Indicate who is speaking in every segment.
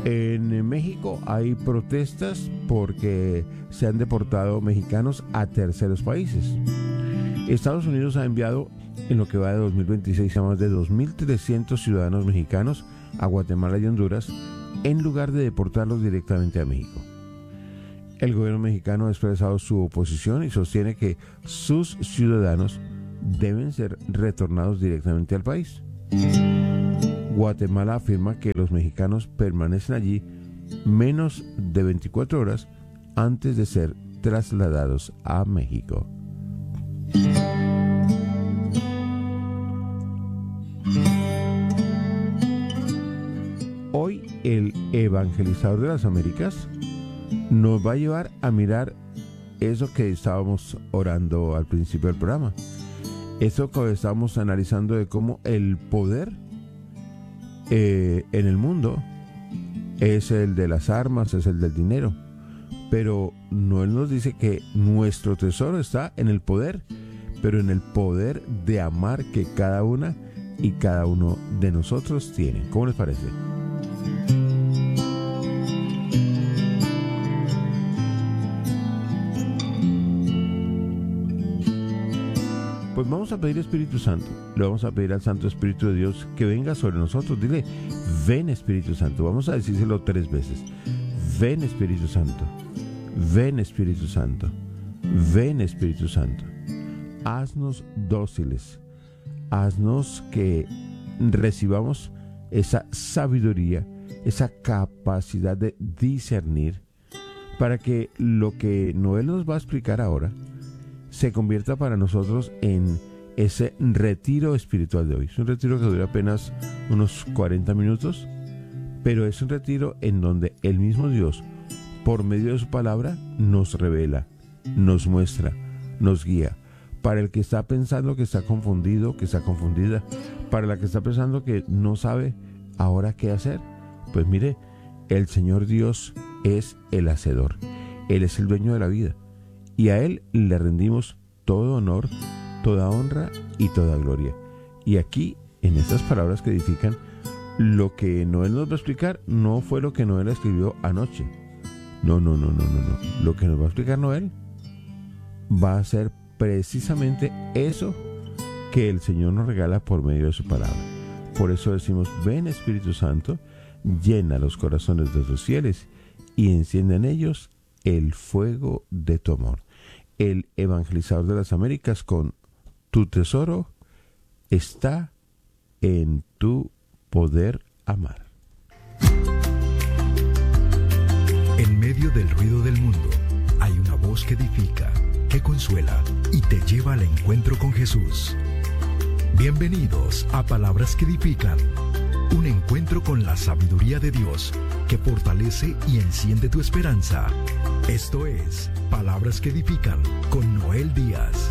Speaker 1: En México hay protestas porque se han deportado mexicanos a terceros países. Estados Unidos ha enviado, en lo que va de 2026, a más de 2.300 ciudadanos mexicanos a Guatemala y Honduras, en lugar de deportarlos directamente a México. El gobierno mexicano ha expresado su oposición y sostiene que sus ciudadanos deben ser retornados directamente al país. Guatemala afirma que los mexicanos permanecen allí menos de 24 horas antes de ser trasladados a México. Hoy el evangelizador de las Américas nos va a llevar a mirar eso que estábamos orando al principio del programa. Eso que estábamos analizando de cómo el poder en el mundo es el de las armas, es el del dinero. Pero no, él nos dice que nuestro tesoro está en el poder, pero en el poder de amar que cada una y cada uno de nosotros tiene. ¿Cómo les parece? Pues vamos a pedir Espíritu Santo, le vamos a pedir al Santo Espíritu de Dios que venga sobre nosotros. Dile, ven Espíritu Santo, vamos a decírselo 3 veces. Ven Espíritu Santo, ven Espíritu Santo, ven Espíritu Santo. Haznos dóciles, haznos que recibamos esa sabiduría, esa capacidad de discernir, para que lo que Noel nos va a explicar ahora se convierta para nosotros en ese retiro espiritual de hoy. Es un retiro que dura apenas unos 40 minutos, pero es un retiro en donde el mismo Dios, por medio de su palabra, nos revela, nos muestra, nos guía. Para el que está pensando que está confundido, que está confundida, para la que está pensando que no sabe ahora qué hacer, pues mire, el Señor Dios es el hacedor. Él es el dueño de la vida. Y a Él le rendimos todo honor, toda honra y toda gloria. Y aquí, en estas palabras que edifican, lo que Noel nos va a explicar no fue lo que Noel escribió anoche. No. Lo que nos va a explicar Noel va a ser precisamente eso que el Señor nos regala por medio de su palabra. Por eso decimos, ven Espíritu Santo, llena los corazones de tus fieles y enciende en ellos el fuego de tu amor. El evangelizador de las Américas con tu tesoro está en tu poder amar.
Speaker 2: En medio del ruido del mundo hay una voz que edifica, que consuela y te lleva al encuentro con Jesús. Bienvenidos a Palabras que Edifican, un encuentro con la sabiduría de Dios que fortalece y enciende tu esperanza. Esto es Palabras que Edifican con Noel Díaz.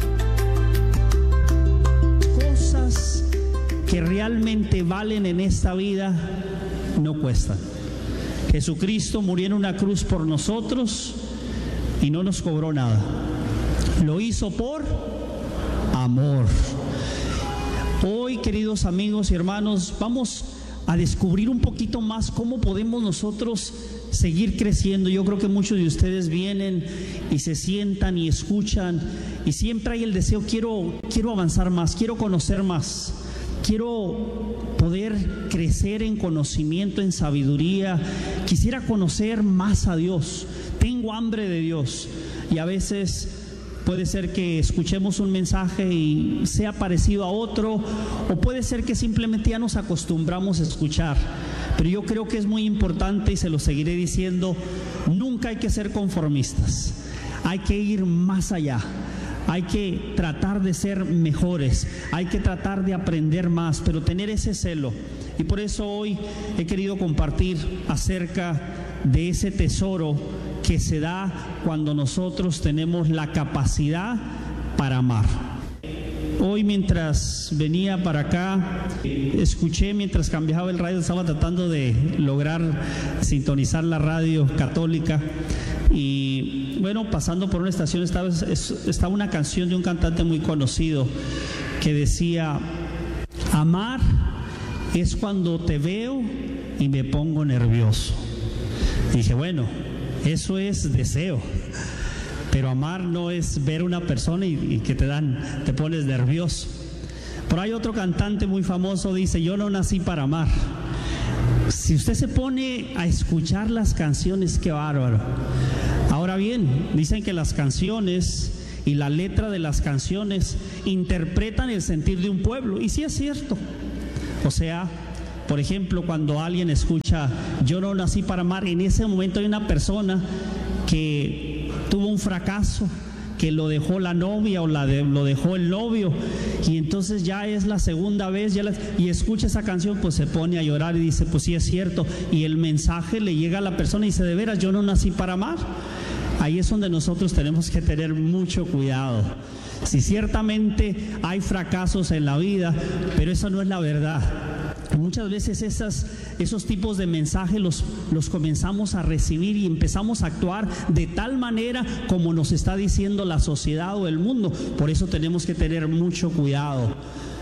Speaker 3: Cosas que realmente valen en esta vida no cuestan. Jesucristo murió en una cruz por nosotros y no nos cobró nada. Lo hizo por amor. Hoy, queridos amigos y hermanos, vamos a descubrir un poquito más cómo podemos nosotros seguir creciendo. Yo creo que muchos de ustedes vienen y se sientan y escuchan y siempre hay el deseo, quiero avanzar más, quiero conocer más, quiero poder crecer en conocimiento, en sabiduría, quisiera conocer más a Dios, tengo hambre de Dios. Y a veces puede ser que escuchemos un mensaje y sea parecido a otro, o puede ser que simplemente ya nos acostumbramos a escuchar. Pero yo creo que es muy importante, y se lo seguiré diciendo, nunca hay que ser conformistas. Hay que ir más allá. Hay que tratar de ser mejores. Hay que tratar de aprender más, pero tener ese celo. Y por eso hoy he querido compartir acerca de ese tesoro que se da cuando nosotros tenemos la capacidad para amar. Hoy mientras venía para acá, escuché mientras cambiaba el radio, estaba tratando de lograr sintonizar la radio católica y bueno, pasando por una estación estaba una canción de un cantante muy conocido que decía: amar es cuando te veo y me pongo nervioso. Y dije, bueno, eso es deseo. Pero amar no es ver una persona y que te pones nervioso. Pero hay otro cantante muy famoso, dice, yo no nací para amar. Si usted se pone a escuchar las canciones, qué bárbaro. Ahora bien, dicen que las canciones y la letra de las canciones interpretan el sentir de un pueblo. Y sí es cierto. O sea, por ejemplo, cuando alguien escucha, yo no nací para amar, en ese momento hay una persona que tuvo un fracaso, que lo dejó la novia o lo dejó el novio, y entonces ya es la segunda vez, y escucha esa canción, pues se pone a llorar y dice, pues sí es cierto, y el mensaje le llega a la persona y dice, de veras, yo no nací para amar. Ahí es donde nosotros tenemos que tener mucho cuidado. Si ciertamente hay fracasos en la vida, pero eso no es la verdad. Muchas veces esos tipos de mensajes los comenzamos a recibir y empezamos a actuar de tal manera como nos está diciendo la sociedad o el mundo. Por eso tenemos que tener mucho cuidado.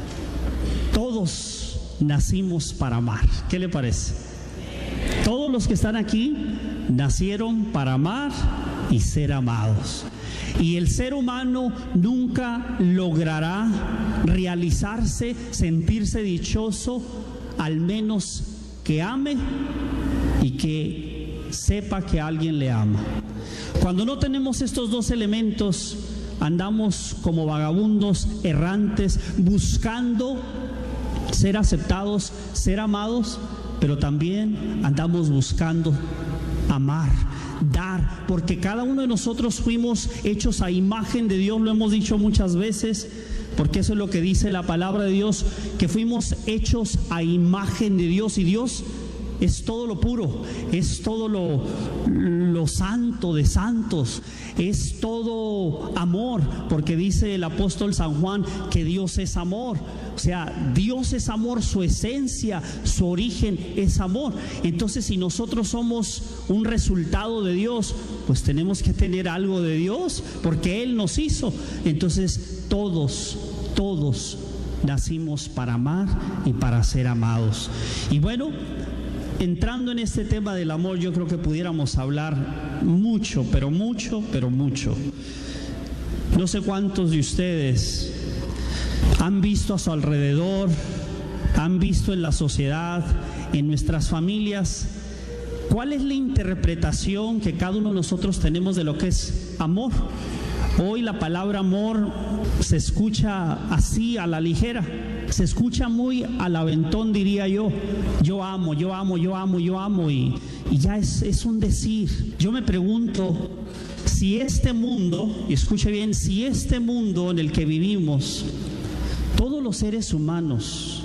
Speaker 3: Todos nacimos para amar. ¿Qué le parece? Todos los que están aquí nacieron para amar y ser amados. Y el ser humano nunca logrará realizarse, sentirse dichoso, al menos que ame y que sepa que alguien le ama. Cuando no tenemos estos dos elementos, andamos como vagabundos errantes, buscando ser aceptados, ser amados, pero también andamos buscando amar, dar, porque cada uno de nosotros fuimos hechos a imagen de Dios, lo hemos dicho muchas veces, porque eso es lo que dice la palabra de Dios, que fuimos hechos a imagen de Dios, y Dios es todo lo puro, es todo lo santo de santos, es todo amor, porque dice el apóstol San Juan que Dios es amor. O sea, Dios es amor, su esencia, su origen es amor. Entonces, si nosotros somos un resultado de Dios, pues tenemos que tener algo de Dios, porque Él nos hizo. Entonces, todos nacimos para amar y para ser amados. Y bueno, entrando en este tema del amor, yo creo que pudiéramos hablar mucho, pero mucho. No sé cuántos de ustedes han visto a su alrededor, han visto en la sociedad, en nuestras familias, cuál es la interpretación que cada uno de nosotros tenemos de lo que es amor. Hoy la palabra amor se escucha así a la ligera, se escucha muy al aventón, diría yo. Yo amo, y ya es un decir. Yo me pregunto, si este mundo, y escuche bien, si este mundo en el que vivimos, todos los seres humanos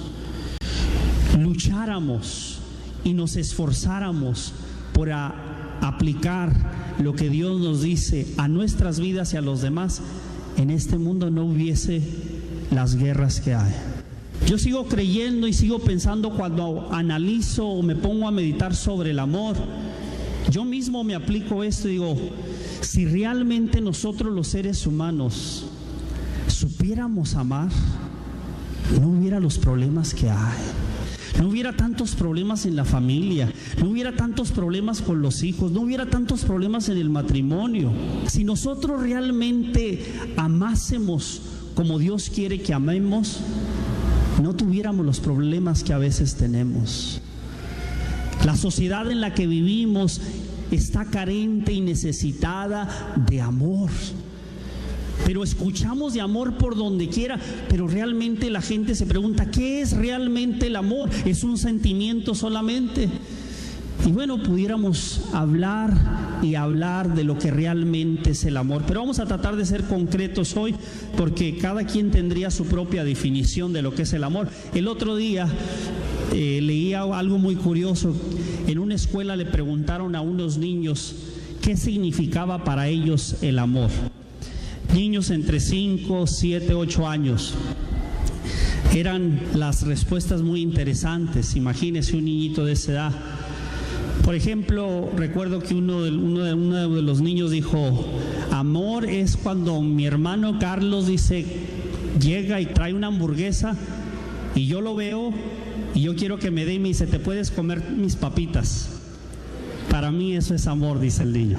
Speaker 3: lucháramos y nos esforzáramos por aplicar lo que Dios nos dice a nuestras vidas y a los demás, en este mundo no hubiese las guerras que hay. Yo sigo creyendo y sigo pensando, cuando analizo o me pongo a meditar sobre el amor, yo mismo me aplico esto y digo, si realmente nosotros los seres humanos supiéramos amar, no hubiera los problemas que hay. No hubiera tantos problemas en la familia, no hubiera tantos problemas con los hijos, no hubiera tantos problemas en el matrimonio. Si nosotros realmente amásemos como Dios quiere que amemos, no tuviéramos los problemas que a veces tenemos. La sociedad en la que vivimos está carente y necesitada de amor. Pero escuchamos de amor por donde quiera, pero realmente la gente se pregunta, ¿qué es realmente el amor? ¿Es un sentimiento solamente? Y bueno, pudiéramos hablar de lo que realmente es el amor, pero vamos a tratar de ser concretos hoy, porque cada quien tendría su propia definición de lo que es el amor. El otro día leía algo muy curioso. En una escuela le preguntaron a unos niños qué significaba para ellos el amor. Niños entre 5, 7, 8 años. Eran las respuestas muy interesantes. Imagínese un niñito de esa edad. Por ejemplo, recuerdo que uno de los niños dijo, amor es cuando mi hermano Carlos llega y trae una hamburguesa y yo lo veo y yo quiero que me dé y me dice, ¿te puedes comer mis papitas? Para mí eso es amor, dice el niño.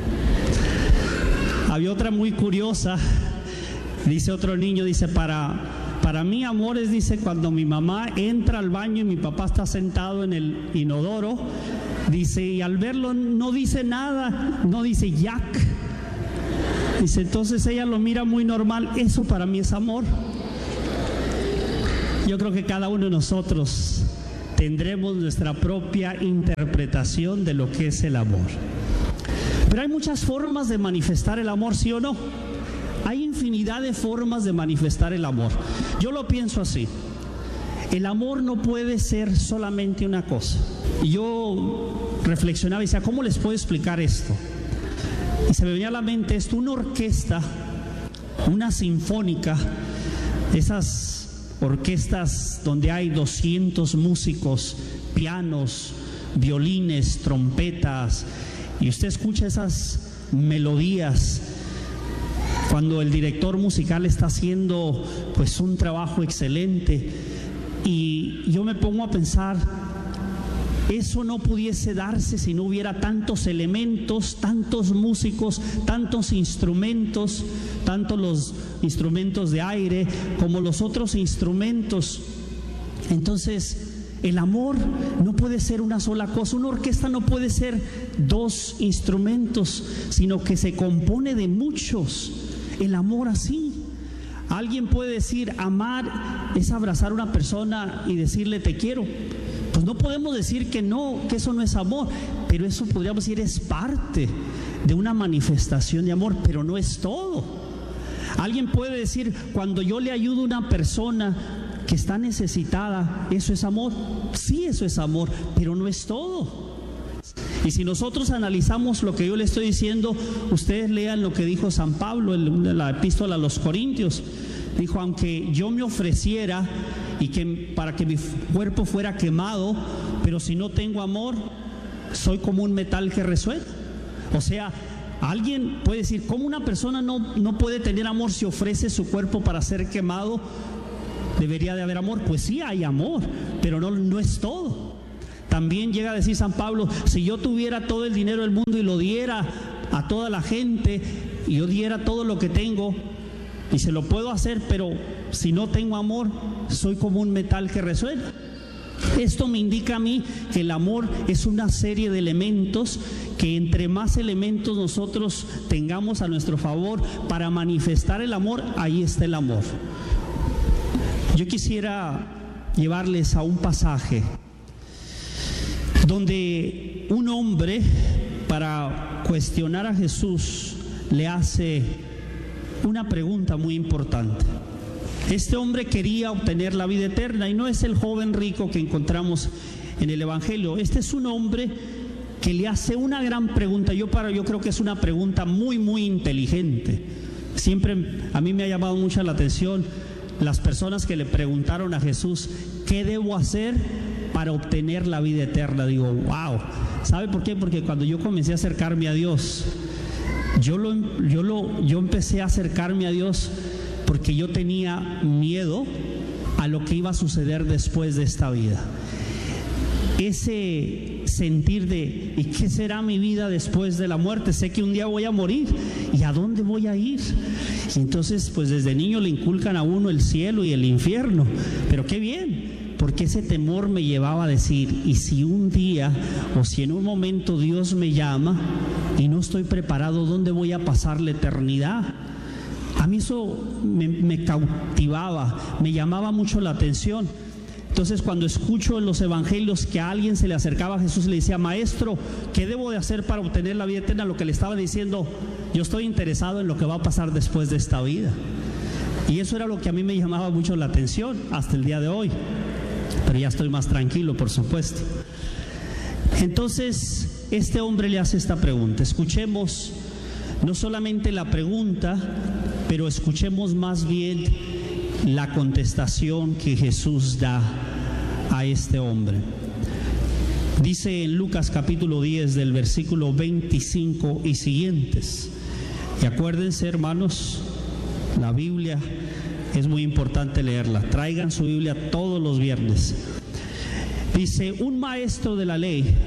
Speaker 3: Había otra muy curiosa, dice otro niño, dice, para mí amor es, dice, cuando mi mamá entra al baño y mi papá está sentado en el inodoro, dice, y al verlo no dice nada, no dice Jack. Dice, entonces ella lo mira muy normal. Eso para mí es amor. Yo creo que cada uno de nosotros tendremos nuestra propia interpretación de lo que es el amor. Pero hay muchas formas de manifestar el amor, ¿sí o no? Hay infinidad de formas de manifestar el amor. Yo lo pienso así: el amor no puede ser solamente una cosa. Y yo reflexionaba y decía, ¿cómo les puedo explicar esto? Y se me venía a la mente esto: una orquesta, una sinfónica, esas orquestas donde hay 200 músicos, pianos, violines, trompetas, y usted escucha esas melodías cuando el director musical está haciendo pues un trabajo excelente. Y yo me pongo a pensar, eso no pudiese darse si no hubiera tantos elementos, tantos músicos, tantos instrumentos, tanto los instrumentos de aire como los otros instrumentos. Entonces, el amor no puede ser una sola cosa. Una orquesta no puede ser dos instrumentos, sino que se compone de muchos. El amor así. Alguien puede decir, amar es abrazar a una persona y decirle te quiero. Pues no podemos decir que no, que eso no es amor, pero eso podríamos decir es parte de una manifestación de amor, pero no es todo. Alguien puede decir, cuando yo le ayudo a una persona que está necesitada, ¿eso es amor? Sí, eso es amor, pero no es todo. Y si nosotros analizamos lo que yo le estoy diciendo, ustedes lean lo que dijo San Pablo en la epístola a los Corintios. Dijo, aunque yo me ofreciera y que para que mi cuerpo fuera quemado, pero si no tengo amor, soy como un metal que resuena. O sea, alguien puede decir, ¿cómo una persona no puede tener amor si ofrece su cuerpo para ser quemado? ¿Debería de haber amor? Pues sí, hay amor, pero no es todo. También llega a decir San Pablo, si yo tuviera todo el dinero del mundo y lo diera a toda la gente, y yo diera todo lo que tengo, y se lo puedo hacer, pero si no tengo amor, soy como un metal que resuena. Esto me indica a mí que el amor es una serie de elementos, que entre más elementos nosotros tengamos a nuestro favor para manifestar el amor, ahí está el amor. Yo quisiera llevarles a un pasaje donde un hombre, para cuestionar a Jesús, le hace una pregunta muy importante. Este hombre quería obtener la vida eterna, y no es el joven rico que encontramos en el Evangelio. Este es un hombre que le hace una gran pregunta. Yo creo que es una pregunta muy, muy inteligente. Siempre a mí me ha llamado mucho la atención las personas que le preguntaron a Jesús, ¿qué debo hacer para obtener la vida eterna? Digo, wow. ¿Sabe por qué? Porque cuando yo comencé a acercarme a Dios, yo empecé a acercarme a Dios porque yo tenía miedo a lo que iba a suceder después de esta vida. Ese sentir de, ¿y qué será mi vida después de la muerte? Sé que un día voy a morir, ¿y a dónde voy a ir? Y entonces, pues desde niño le inculcan a uno el cielo y el infierno, pero qué bien, porque ese temor me llevaba a decir, ¿y si un día o si en un momento Dios me llama y no estoy preparado, dónde voy a pasar la eternidad? A mí eso me cautivaba, me llamaba mucho la atención. Entonces, cuando escucho en los evangelios que a alguien se le acercaba a Jesús y le decía, maestro, ¿qué debo de hacer para obtener la vida eterna? Lo que le estaba diciendo, yo estoy interesado en lo que va a pasar después de esta vida. Y eso era lo que a mí me llamaba mucho la atención hasta el día de hoy. Pero ya estoy más tranquilo, por supuesto. Entonces, este hombre le hace esta pregunta. Escuchemos no solamente la pregunta, pero escuchemos más bien la contestación que Jesús da a este hombre. Dice en Lucas capítulo 10 del versículo 25 y siguientes. Y acuérdense, hermanos, la Biblia es muy importante leerla. Traigan su Biblia todos los viernes. Dice, un maestro de la ley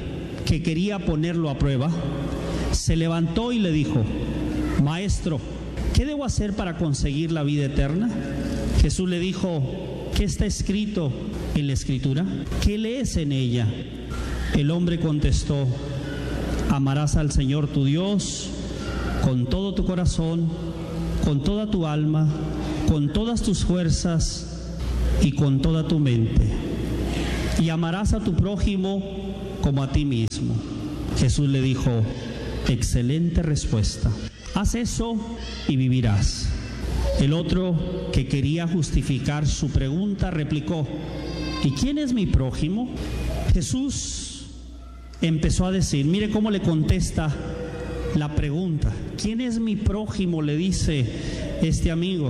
Speaker 3: que quería ponerlo a prueba, se levantó y le dijo: Maestro, ¿qué debo hacer para conseguir la vida eterna? Jesús le dijo: ¿qué está escrito en la Escritura? ¿Qué lees en ella? El hombre contestó: amarás al Señor tu Dios con todo tu corazón, con toda tu alma, con todas tus fuerzas y con toda tu mente. Y amarás a tu prójimo como a ti mismo. Jesús le dijo: excelente respuesta. Haz eso y vivirás. El otro, que quería justificar su pregunta, replicó: ¿y quién es mi prójimo? Jesús empezó a decir, mire cómo le contesta la pregunta. ¿Quién es mi prójimo?, le dice este amigo.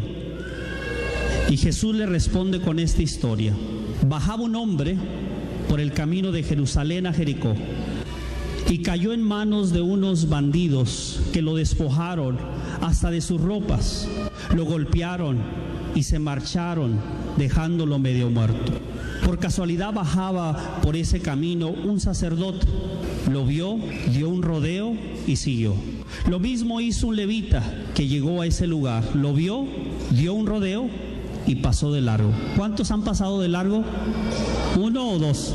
Speaker 3: Y Jesús le responde con esta historia. Bajaba un hombre por el camino de Jerusalén a Jericó y cayó en manos de unos bandidos que lo despojaron hasta de sus ropas, lo golpearon y se marcharon dejándolo medio muerto. Por casualidad bajaba por ese camino un sacerdote, lo vio, dio un rodeo y siguió. Lo mismo hizo un levita que llegó a ese lugar, lo vio, dio un rodeo y pasó de largo. ¿Cuántos han pasado de largo? ¿Uno o dos?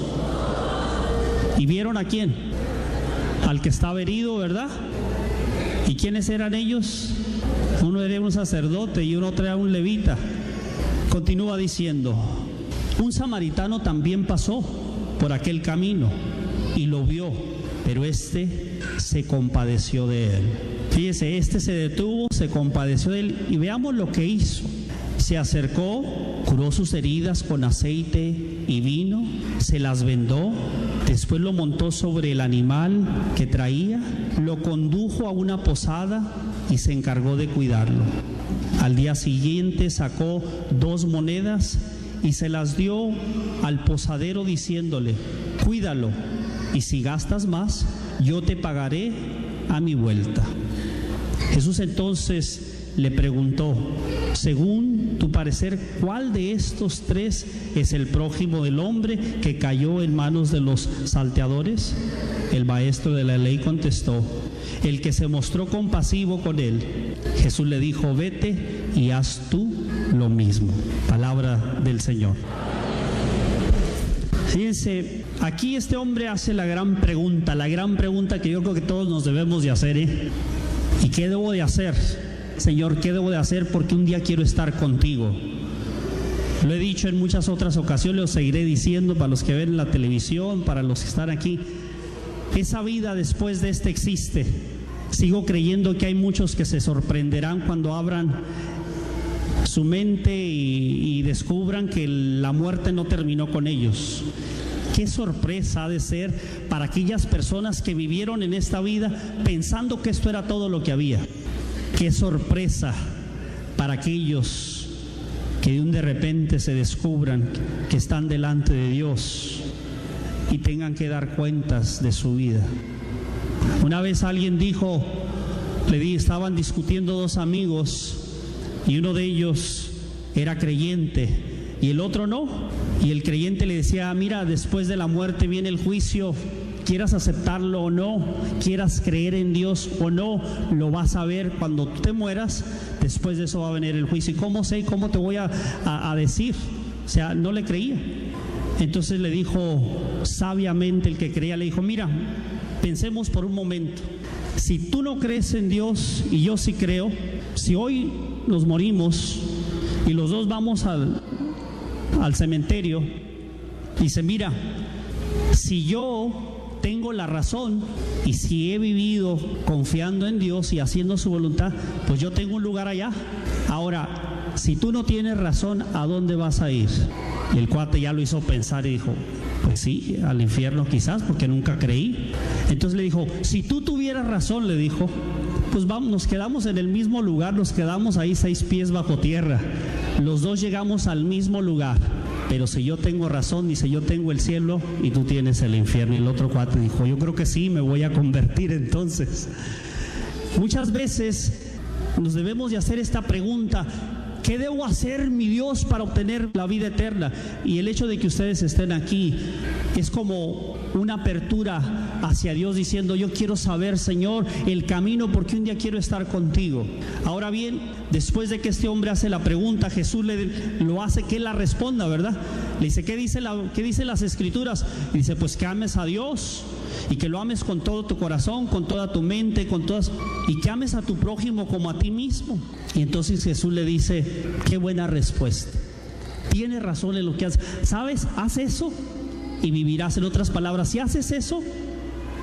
Speaker 3: ¿Y vieron a quién? Al que estaba herido, ¿verdad? ¿Y quiénes eran ellos? Uno era un sacerdote y uno era un levita. Continúa diciendo: un samaritano también pasó por aquel camino y lo vio, pero este se compadeció de él. Fíjese, este se detuvo, se compadeció de él, y veamos lo que hizo. Se acercó, curó sus heridas con aceite y vino, se las vendó, después lo montó sobre el animal que traía, lo condujo a una posada y se encargó de cuidarlo. Al día siguiente sacó 2 monedas y se las dio al posadero diciéndole: cuídalo, y si gastas más, yo te pagaré a mi vuelta. Jesús entonces le preguntó: según tu parecer, ¿cuál de estos 3 es el prójimo del hombre que cayó en manos de los salteadores? El maestro de la ley contestó: el que se mostró compasivo con él. Jesús le dijo: vete y haz tú lo mismo. Palabra del Señor. Fíjense, aquí este hombre hace la gran pregunta que yo creo que todos nos debemos de hacer, ¿y qué debo de hacer? Señor, ¿qué debo de hacer? Porque un día quiero estar contigo. Lo he dicho en muchas otras ocasiones, lo seguiré diciendo para los que ven la televisión, para los que están aquí. Esa vida después de esta existe. Sigo creyendo que hay muchos que se sorprenderán cuando abran su mente y descubran que la muerte no terminó con ellos. Qué sorpresa ha de ser para aquellas personas que vivieron en esta vida pensando que esto era todo lo que había. Qué sorpresa para aquellos que de repente se descubran que están delante de Dios y tengan que dar cuentas de su vida. Una vez alguien dijo, estaban discutiendo 2 amigos y uno de ellos era creyente y el otro no, y el creyente le decía: mira, después de la muerte viene el juicio, quieras aceptarlo o no, quieras creer en Dios o no, lo vas a ver cuando tú te mueras. Después de eso va a venir el juicio. ¿Y cómo sé? ¿Cómo te voy a decir? O sea, no le creía. Entonces le dijo sabiamente el que creía, le dijo: mira, pensemos por un momento. Si tú no crees en Dios y yo sí creo, si hoy nos morimos y los dos vamos al cementerio, dice: mira, si yo tengo la razón y si he vivido confiando en Dios y haciendo su voluntad, pues yo tengo un lugar allá. Ahora, si tú no tienes razón, ¿a dónde vas a ir? Y el cuate ya lo hizo pensar y dijo: pues sí, al infierno quizás, porque nunca creí. Entonces le dijo: si tú tuvieras razón, le dijo, pues vamos, nos quedamos en el mismo lugar, nos quedamos ahí 6 pies bajo tierra. Los dos llegamos al mismo lugar. Pero si yo tengo razón, dice, yo tengo el cielo y tú tienes el infierno. Y el otro cuate dijo: yo creo que sí, me voy a convertir entonces. Muchas veces nos debemos de hacer esta pregunta: ¿qué debo hacer, mi Dios, para obtener la vida eterna? Y el hecho de que ustedes estén aquí es como una apertura hacia Dios diciendo, yo quiero saber, Señor, el camino, porque un día quiero estar contigo. Ahora bien, después de que este hombre hace la pregunta, Jesús lo hace que él la responda, ¿verdad? Le dice, ¿qué dice las Escrituras? Y dice, pues que ames a Dios y que lo ames con todo tu corazón, con toda tu mente, y que ames a tu prójimo como a ti mismo. Y entonces Jesús le dice, qué buena respuesta. Tienes razón en lo que haces. ¿Sabes? Haz eso y vivirás. En otras palabras, si haces eso,